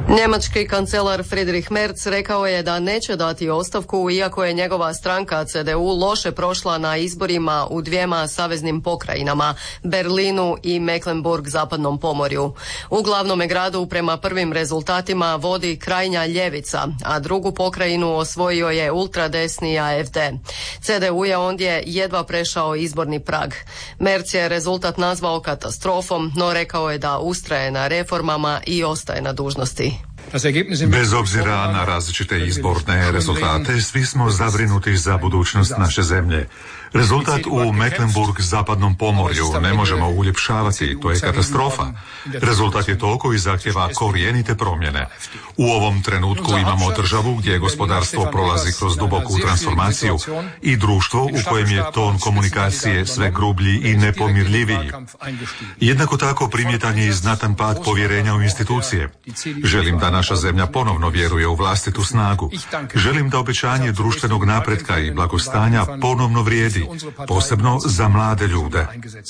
Njemački kancelar Friedrich Merz rekao je da neće dati ostavku iako je njegova stranka CDU loše prošla na izborima u dvijema saveznim pokrajinama, Berlinu i Mecklenburg-zapadnom pomorju. U glavnome gradu prema prvim rezultatima vodi krajnja ljevica, a drugu pokrajinu osvojio je ultradesni AfD. CDU je ondje jedva prešao izborni prag. Merz je rezultat nazvao katastrofom, no rekao je da ustraje na reformama i ostaje na dužnosti. Bez obzira na različite izborne rezultate, svi smo zabrinuti za budućnost naše zemlje. Rezultat u Mecklenburg-zapadnom pomorju ne možemo uljepšavati, to je katastrofa. Rezultat je to koji zahtjeva korijenite promjene. U ovom trenutku imamo državu gdje gospodarstvo prolazi kroz duboku transformaciju i društvo u kojem je ton komunikacije sve grublji i nepomirljiviji. Jednako tako primjetan je i znatan pad povjerenja u institucije. Želim da naša zemlja ponovno vjeruje u vlastitu snagu. Želim da obećanje društvenog napretka i blagostanja ponovno vrijedi, posebno za mlade ljude.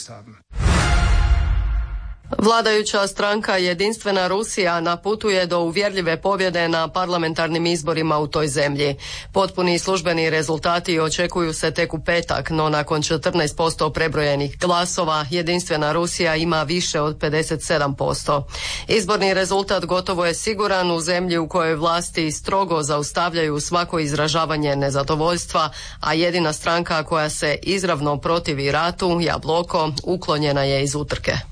Vladajuća stranka Jedinstvena Rusija na putu je do uvjerljive pobjede na parlamentarnim izborima u toj zemlji. Potpuni službeni rezultati očekuju se tek u petak, no nakon 14% prebrojenih glasova Jedinstvena Rusija ima više od 57%. Izborni rezultat gotovo je siguran u zemlji u kojoj vlasti strogo zaustavljaju svako izražavanje nezadovoljstva, a jedina stranka koja se izravno protivi ratu, Jabloko, uklonjena je iz utrke.